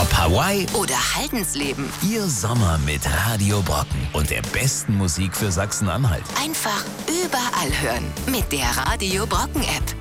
Ob Hawaii oder Haldensleben. Ihr Sommer mit Radio Brocken und der besten Musik für Sachsen-Anhalt. Einfach überall hören mit der Radio Brocken App.